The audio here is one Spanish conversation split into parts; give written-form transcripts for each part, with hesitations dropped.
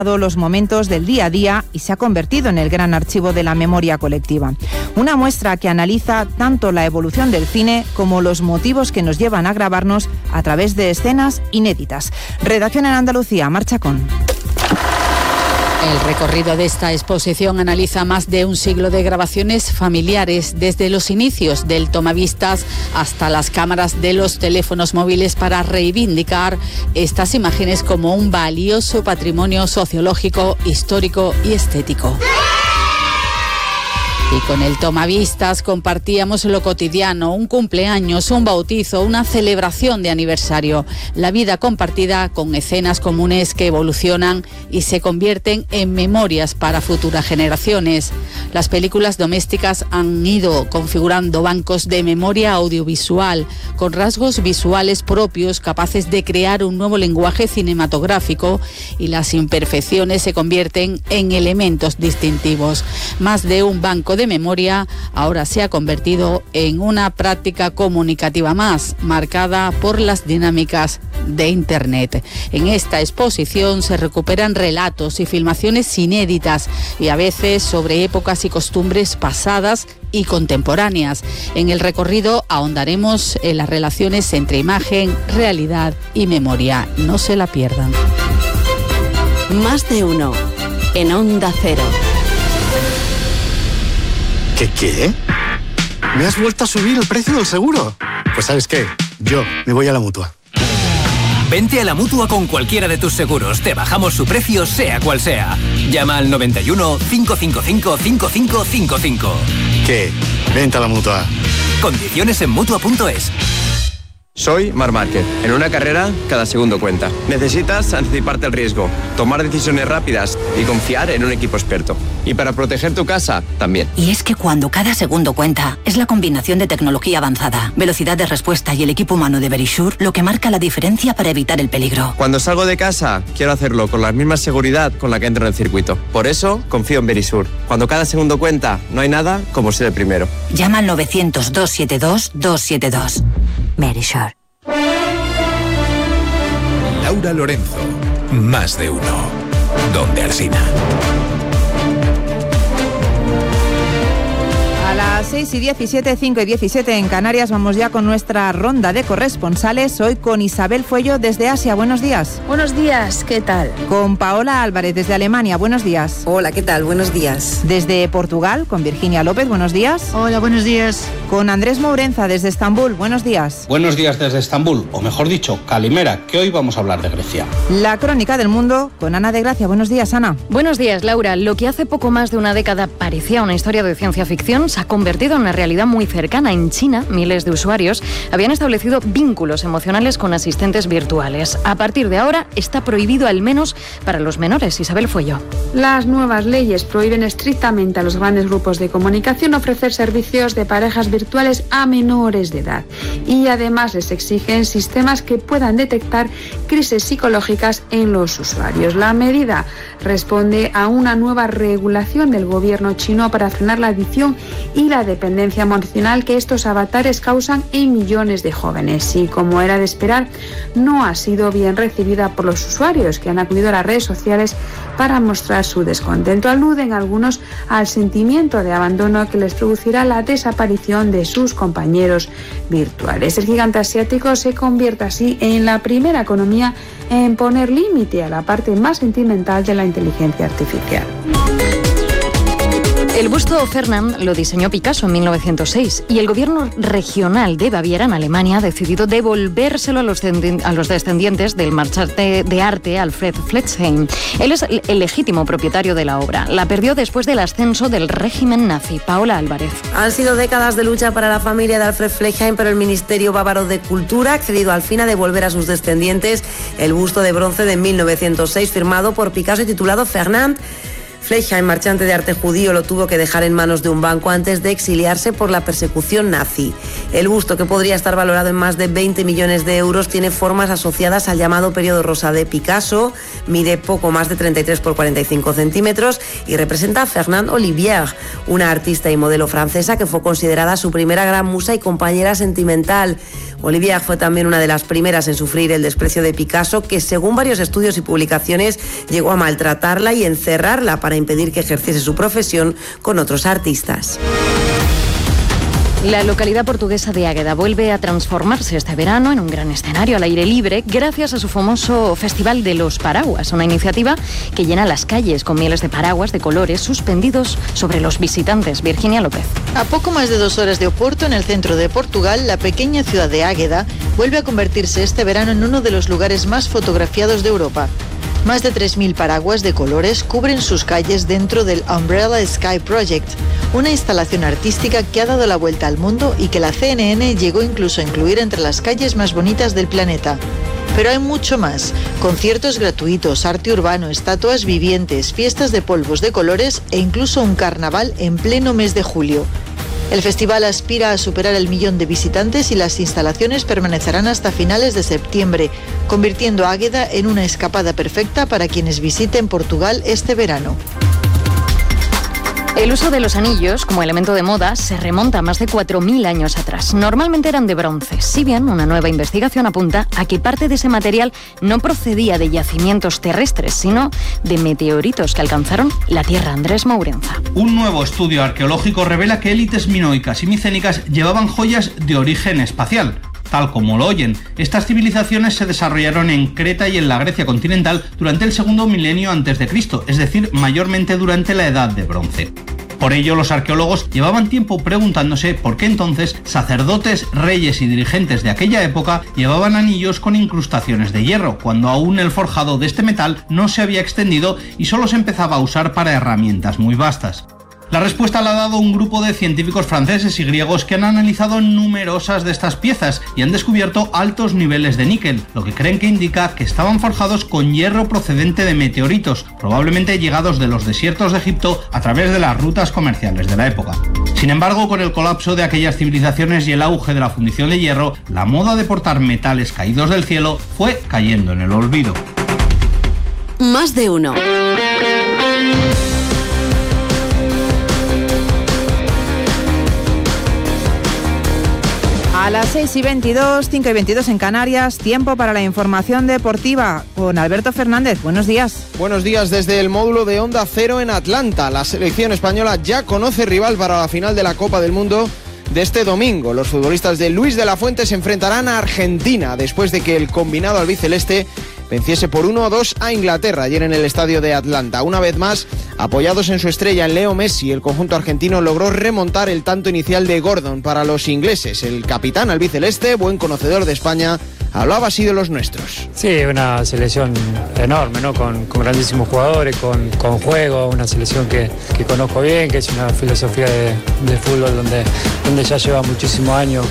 los momentos del día a día y se ha convertido en el gran archivo de la memoria colectiva. Una muestra que analiza tanto la evolución del cine como los motivos que nos llevan a grabarnos a través de escenas inéditas. Redacción en Andalucía, Marcha Con. El recorrido de esta exposición analiza más de un siglo de grabaciones familiares, desde los inicios del tomavistas hasta las cámaras de los teléfonos móviles, para reivindicar estas imágenes como un valioso patrimonio sociológico, histórico y estético. Y con el tomavistas compartíamos lo cotidiano, un cumpleaños, un bautizo, una celebración de aniversario. La vida compartida con escenas comunes que evolucionan y se convierten en memorias para futuras generaciones. Las películas domésticas han ido configurando bancos de memoria audiovisual, con rasgos visuales propios capaces de crear un nuevo lenguaje cinematográfico, y las imperfecciones se convierten en elementos distintivos. Más de un banco de memoria ahora se ha convertido en una práctica comunicativa más, marcada por las dinámicas de Internet. En esta exposición se recuperan relatos y filmaciones inéditas, y a veces sobre épocas y costumbres pasadas y contemporáneas. En el recorrido ahondaremos en las relaciones entre imagen, realidad y memoria. No se la pierdan. Más de uno en Onda Cero. ¿Qué? ¿Me has vuelto a subir el precio del seguro? Pues ¿sabes qué? Yo me voy a la Mutua. Vente a la Mutua con cualquiera de tus seguros. Te bajamos su precio, sea cual sea. Llama al 91 555 5555. ¿Qué? Vente a la Mutua. Condiciones en Mutua.es. Soy Marc Márquez. En una carrera, cada segundo cuenta. Necesitas anticiparte al riesgo, tomar decisiones rápidas y confiar en un equipo experto. Y para proteger tu casa, también. Y es que cuando cada segundo cuenta, es la combinación de tecnología avanzada, velocidad de respuesta y el equipo humano de Verisure lo que marca la diferencia para evitar el peligro. Cuando salgo de casa, quiero hacerlo con la misma seguridad con la que entro en el circuito. Por eso, confío en Verisure. Cuando cada segundo cuenta, no hay nada como ser el primero. Llama al 900-272-272. Verisure. Laura Lorenzo, Más de uno. Donde Alsina. A las 6:17, 5:17 en Canarias, vamos ya con nuestra ronda de corresponsales. Hoy con Isabel Fuello desde Asia. Buenos días. Buenos días, ¿qué tal? Con Paola Álvarez desde Alemania. Buenos días. Hola, ¿qué tal? Buenos días. Desde Portugal, con Virginia López. Buenos días. Hola, buenos días. Con Andrés Mourenza desde Estambul. Buenos días. Buenos días desde Estambul, o mejor dicho, Calimera, que hoy vamos a hablar de Grecia. La crónica del mundo con Ana de Gracia. Buenos días, Ana. Buenos días, Laura. Lo que hace poco más de una década parecía una historia de ciencia ficción se ha convertido en una realidad muy cercana. En China, miles de usuarios habían establecido vínculos emocionales con asistentes virtuales. A partir de ahora está prohibido, al menos para los menores. Isabel Fuello. Las nuevas leyes prohíben estrictamente a los grandes grupos de comunicación ofrecer servicios de parejas virtuales a menores de edad, y además les exigen sistemas que puedan detectar crisis psicológicas en los usuarios. La medida responde a una nueva regulación del gobierno chino para frenar la adicción y la dependencia emocional que estos avatares causan en millones de jóvenes. Y como era de esperar, no ha sido bien recibida por los usuarios, que han acudido a las redes sociales para mostrar su descontento. Aluden algunos al sentimiento de abandono que les producirá la desaparición de sus compañeros virtuales. El gigante asiático se convierte así en la primera economía en poner límite a la parte más sentimental de la inteligencia artificial. El busto Fernand lo diseñó Picasso en 1906 y el gobierno regional de Baviera, en Alemania, ha decidido devolvérselo a los descendientes del marchante de arte Alfred Flexheim. Él es el legítimo propietario de la obra. La perdió después del ascenso del régimen nazi. Paola Álvarez. Han sido décadas de lucha para la familia de Alfred Flexheim, pero el Ministerio Bávaro de Cultura ha accedido al fin a devolver a sus descendientes el busto de bronce de 1906 firmado por Picasso y titulado Fernand Flecha, marchante de arte judío, lo tuvo que dejar en manos de un banco antes de exiliarse por la persecución nazi. El busto, que podría estar valorado en más de 20 millones de euros, tiene formas asociadas al llamado periodo rosa de Picasso, mide poco más de 33 por 45 centímetros y representa a Fernande Olivier, una artista y modelo francesa que fue considerada su primera gran musa y compañera sentimental. Olivier fue también una de las primeras en sufrir el desprecio de Picasso, que según varios estudios y publicaciones llegó a maltratarla y encerrarla para impedir que ejerciese su profesión con otros artistas. La localidad portuguesa de Águeda vuelve a transformarse este verano en un gran escenario al aire libre gracias a su famoso Festival de los Paraguas, una iniciativa que llena las calles con miles de paraguas de colores suspendidos sobre los visitantes. Virginia López. A poco más de 2 horas de Oporto, en el centro de Portugal, la pequeña ciudad de Águeda vuelve a convertirse este verano en uno de los lugares más fotografiados de Europa. Más de 3.000 paraguas de colores cubren sus calles dentro del Umbrella Sky Project, una instalación artística que ha dado la vuelta al mundo y que la CNN llegó incluso a incluir entre las calles más bonitas del planeta. Pero hay mucho más: conciertos gratuitos, arte urbano, estatuas vivientes, fiestas de polvos de colores e incluso un carnaval en pleno mes de julio. El festival aspira a superar el 1 millón de visitantes y las instalaciones permanecerán hasta finales de septiembre, convirtiendo a Águeda en una escapada perfecta para quienes visiten Portugal este verano. El uso de los anillos como elemento de moda se remonta a más de 4.000 años atrás. Normalmente eran de bronce, si bien una nueva investigación apunta a que parte de ese material no procedía de yacimientos terrestres, sino de meteoritos que alcanzaron la Tierra. Andrés Mourenza. Un nuevo estudio arqueológico revela que élites minoicas y micénicas llevaban joyas de origen espacial. Tal como lo oyen, estas civilizaciones se desarrollaron en Creta y en la Grecia continental durante el segundo milenio antes de Cristo, es decir, mayormente durante la Edad de Bronce. Por ello, los arqueólogos llevaban tiempo preguntándose por qué entonces sacerdotes, reyes y dirigentes de aquella época llevaban anillos con incrustaciones de hierro, cuando aún el forjado de este metal no se había extendido y solo se empezaba a usar para herramientas muy vastas. La respuesta la ha dado un grupo de científicos franceses y griegos que han analizado numerosas de estas piezas y han descubierto altos niveles de níquel, lo que creen que indica que estaban forjados con hierro procedente de meteoritos, probablemente llegados de los desiertos de Egipto a través de las rutas comerciales de la época. Sin embargo, con el colapso de aquellas civilizaciones y el auge de la fundición de hierro, la moda de portar metales caídos del cielo fue cayendo en el olvido. Más de uno. A las 6:22, 5:22 en Canarias, tiempo para la información deportiva con Alberto Fernández. Buenos días. Buenos días desde el módulo de Onda Cero en Atlanta. La selección española ya conoce rival para la final de la Copa del Mundo de este domingo. Los futbolistas de Luis de la Fuente se enfrentarán a Argentina después de que el combinado albiceleste venciese por 1-2 a Inglaterra ayer en el estadio de Atlanta. Una vez más, apoyados en su estrella en Leo Messi, el conjunto argentino logró remontar el tanto inicial de Gordon para los ingleses. El capitán albiceleste, buen conocedor de España, hablaba así de los nuestros. Sí, una selección enorme, ¿no? Con grandísimos jugadores, con juego, una selección que conozco bien, que es una filosofía de fútbol donde ya lleva muchísimos años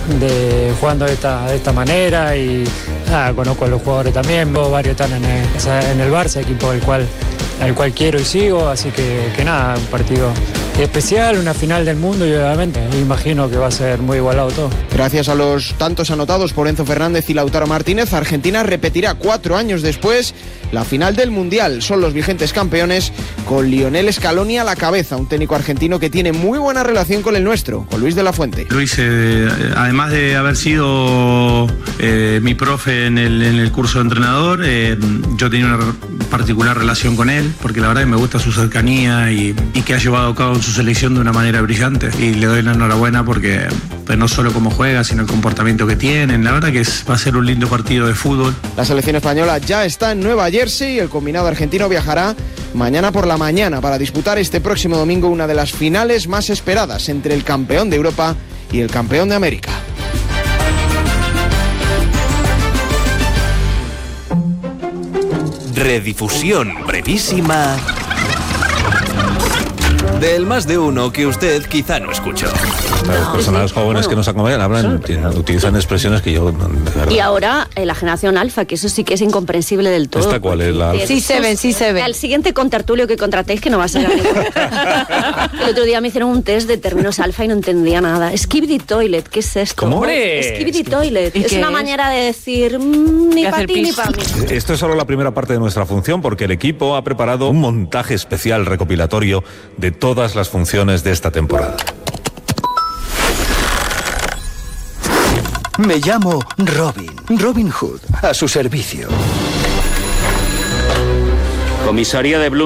jugando de esta manera y conozco a los jugadores también, varios están en el Barça, equipo al cual quiero y sigo, así que nada, un partido especial, una final del mundo y obviamente imagino que va a ser muy igualado todo. Gracias a los tantos anotados por Enzo Fernández y Lautaro Martínez, Argentina repetirá 4 años después la final del Mundial. Son los vigentes campeones con Lionel Scaloni a la cabeza, un técnico argentino que tiene muy buena relación con el nuestro, con Luis de la Fuente. Luis, además de haber sido mi profe en el curso de entrenador, yo tenía una particular relación con él, porque la verdad que me gusta su cercanía y que ha llevado a cabo en su selección de una manera brillante. Y le doy la enhorabuena porque no solo cómo juega, sino el comportamiento que tienen. La verdad que va a ser un lindo partido de fútbol. La selección española ya está en Nueva Jersey y el combinado argentino viajará mañana por la mañana para disputar este próximo domingo una de las finales más esperadas entre el campeón de Europa y el campeón de América. Redifusión brevísima Del más de uno que usted quizá no escuchó. Las personas jóvenes que nos acompañan utilizan expresiones que yo... Y ahora la generación alfa, que eso sí que es incomprensible del todo. ¿Esta cuál es la alfa? Sí se ve. Al siguiente contertulio que contratéis, que no va a ser amigo. El otro día me hicieron un test de términos alfa y no entendía nada. Skibidi toilet, ¿qué es esto? ¿Cómo? Skibidi toilet. Es una manera de decir ni para ti ni para mí. Esto es solo la primera parte de nuestra función, porque el equipo ha preparado un montaje especial recopilatorio de todas las funciones de esta temporada. Me llamo Robin Hood, a su servicio. Comisaría de Blue